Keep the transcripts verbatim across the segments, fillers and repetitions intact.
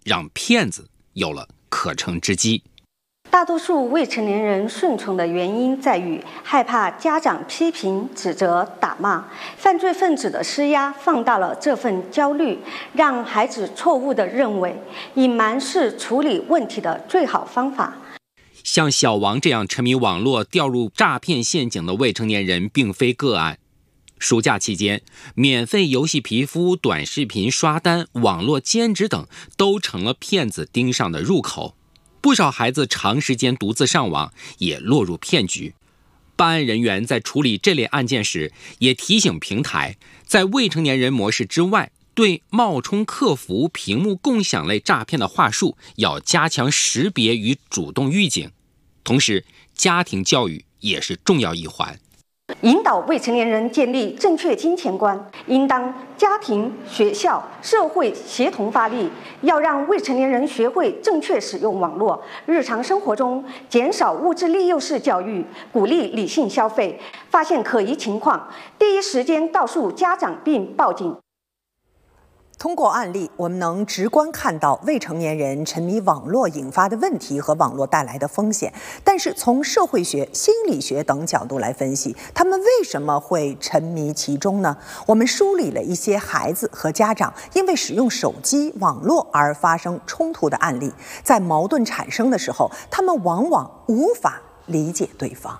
让骗子有了可乘之机。 大多数未成年人顺从的原因在于害怕家长批评、指责、打骂，犯罪分子的施压放大了这份焦虑，让孩子错误地认为隐瞒是处理问题的最好方法。 像小王这样沉迷网络、掉入诈骗陷阱的未成年人并非个案。暑假期间，免费游戏皮肤、短视频刷单、网络兼职等都成了骗子盯上的入口。不少孩子长时间独自上网，也落入骗局。办案人员在处理这类案件时，也提醒平台，在未成年人模式之外，对冒充客服、屏幕共享类诈骗的话术要加强识别与主动预警。同时，家庭教育也是重要一环。 引导未成年人建立正确金钱观，应当家庭、学校、社会协同发力，要让未成年人学会正确使用网络，日常生活中减少物质利诱式教育，鼓励理性消费，发现可疑情况，第一时间告诉家长并报警。 通过案例，我们能直观看到未成年人沉迷网络引发的问题和网络带来的风险。但是从社会学、心理学等角度来分析，他们为什么会沉迷其中呢？我们梳理了一些孩子和家长因为使用手机、网络而发生冲突的案例。在矛盾产生的时候，他们往往无法理解对方。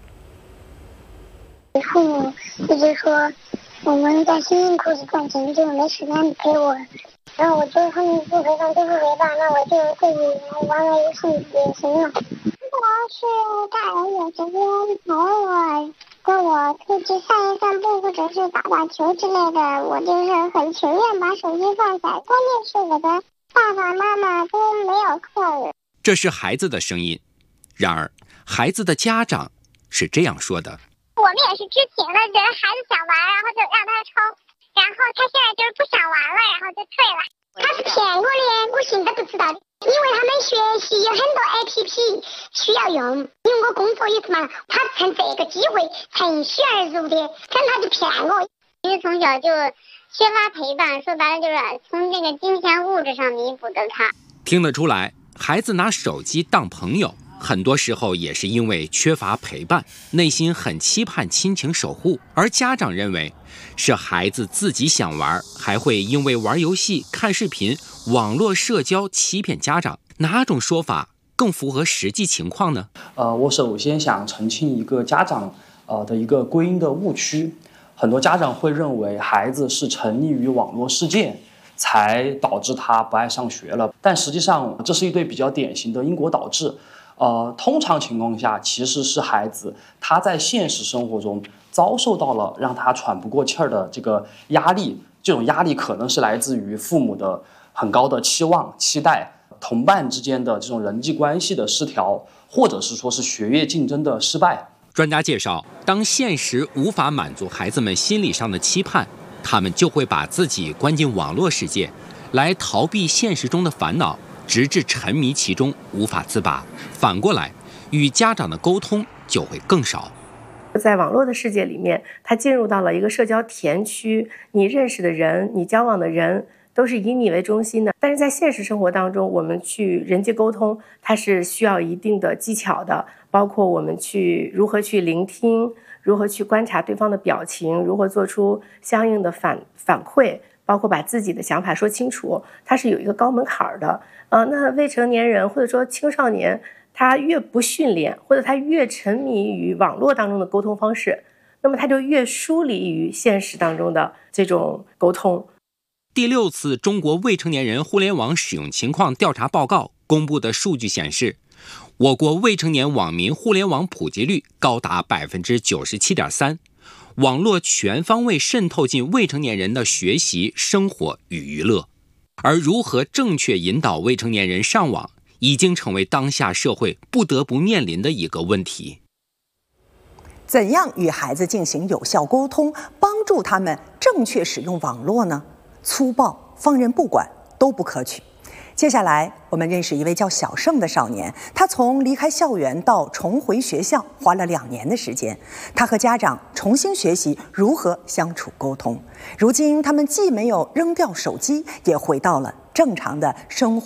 父母一直说我们在辛辛苦苦赚钱，就没时间陪我，然后我觉得他们不陪伴就不陪伴，那我就自己玩玩游戏也行了。如果是大人有时间陪我，跟我出去散一散步，或者是打打球之类的，我就是很情愿把手机放下。关键是我的爸爸妈妈都没有空。 这是孩子的声音，然而孩子的家长是这样说的。 我们也是知情的，觉得孩子想玩，然后就让他抽，然后他现在就是不想玩了，然后就退了。他是骗我的，我现在不知道的，因为他们学习有很多 A P P 需要用，因为我工作也是嘛，他趁这个机会趁虚而入的，但他就骗我。其实从小就缺乏陪伴，说白了就是从这个金钱物质上弥补的他。 听得出来，孩子拿手机当朋友，很多时候也是因为缺乏陪伴，内心很期盼亲情守护，而家长认为是孩子自己想玩，还会因为玩游戏、看视频、网络社交欺骗家长。哪种说法更符合实际情况呢？ 呃，我首先想澄清一个家长呃的一个归因的误区。很多家长会认为孩子是沉溺于网络世界，才导致他不爱上学了，但实际上这是一对比较典型的因果导致。呃，通常情况下，其实是孩子他在现实生活中遭受到了让他喘不过气儿的这个压力，这种压力可能是来自于父母的很高的期望、期待，同伴之间的这种人际关系的失调，或者是说是学业竞争的失败。 专家介绍，当现实无法满足孩子们心理上的期盼，他们就会把自己关进网络世界，来逃避现实中的烦恼，直至沉迷其中无法自拔。反过来，与家长的沟通就会更少。 在网络的世界里面，他进入到了一个社交田区，你认识的人，你交往的人都是以你为中心的。但是在现实生活当中，我们去人际沟通，它是需要一定的技巧的，包括我们去如何去聆听，如何去观察对方的表情，如何做出相应的反反馈，包括把自己的想法说清楚，它是有一个高门槛的。呃，那未成年人或者说青少年，他越不训练，或者他越沉迷于网络当中的沟通方式，那么他就越疏离于现实当中的这种沟通。 第六次中国未成年人互联网使用情况调查报告公布的数据显示，我国未成年网民互联网普及率高达 百分之九十七点三， 网络全方位渗透进未成年人的学习、生活与娱乐。而如何正确引导未成年人上网，已经成为当下社会不得不面临的一个问题。 怎样与孩子进行有效沟通，帮助他们正确使用网络呢？粗暴、放任不管都不可取。接下来我们认识一位叫小盛的少年，他从离开校园到重回学校花了两年的时间，他和家长重新学习如何相处沟通。如今他们既没有扔掉手机，也回到了正常的生活